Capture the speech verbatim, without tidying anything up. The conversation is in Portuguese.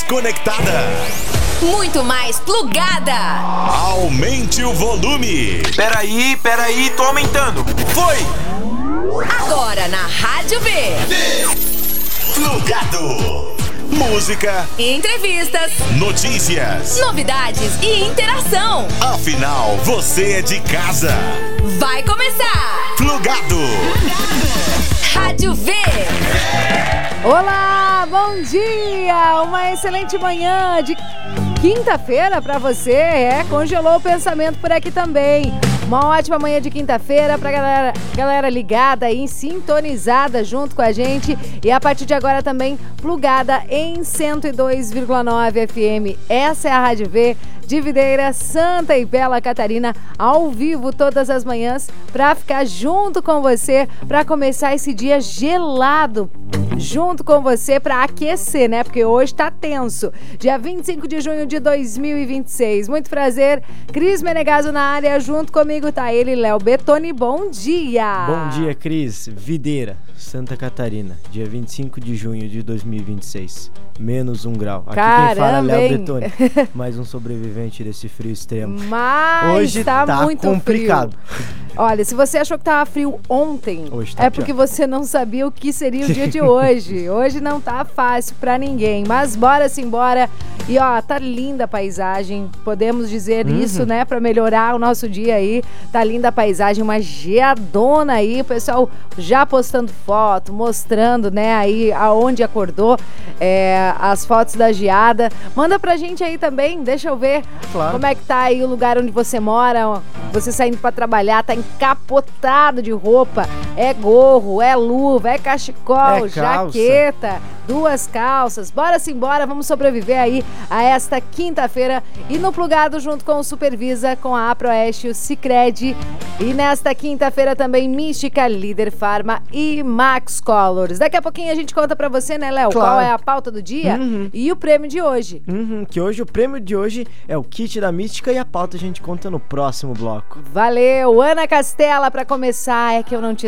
conectada. Muito mais plugada. Aumente o volume. Peraí, peraí, tô aumentando. Foi! Agora na Rádio V. Plugado. Música, Entrevistas, notícias, novidades e interação. Afinal, você é de casa. Vai começar. Plugado. Rádio V. Olá, bom dia! Uma excelente manhã de quinta-feira pra você. É, congelou o pensamento por aqui também. Uma ótima manhã de quinta-feira pra galera, galera ligada e sintonizada junto com a gente. E a partir de agora também plugada em cento e dois vírgula nove F M. Essa é a Rádio V de Videira, Santa e Bela Catarina, ao vivo todas as manhãs, pra ficar junto com você, pra começar esse dia gelado, junto com você, pra aquecer, né? Porque hoje tá tenso. Dia vinte e cinco de junho de dois mil e vinte e seis. Muito prazer, Cris Menegaso na área, junto comigo tá ele, Léo Betoni. Bom dia! Bom dia, Cris. Videira, Santa Catarina, dia vinte e cinco de junho de dois mil e vinte e seis. Menos um grau. Aqui Caramba, quem fala é Léo hein? Betoni, mais um sobrevivente desse frio extremo. Mas Hoje tá, tá muito complicado. frio. Olha, se você achou que tava frio ontem, Hoje tá é pior. porque você não sabia o que seria o dia de hoje. Hoje não tá fácil pra ninguém, mas bora simbora. E ó, tá linda a paisagem, podemos dizer Uhum. isso, né? Pra melhorar o nosso dia aí. Tá linda a paisagem, uma geadona aí, o pessoal já postando foto, mostrando, né, aí aonde acordou, é, as fotos da geada. Manda pra gente aí também, deixa eu ver Claro. como é que tá aí o lugar onde você mora, você saindo pra trabalhar, tá encapotado de roupa, é gorro, é luva, é cachecol, É calça. jaqueta, duas calças. Bora simbora, vamos sobreviver aí a esta quinta-feira e no plugado junto com o Supervisa, com a Aproeste, o Sicredi. E nesta quinta-feira também Mística, Líder Farma e Max Colors. Daqui a pouquinho a gente conta pra você, né, Léo, Claro. qual é a pauta do dia Uhum. e o prêmio de hoje. Uhum, que hoje o prêmio de hoje é o kit da Mística e a pauta a gente conta no próximo bloco. Valeu, Ana Castela, pra começar, é que eu não te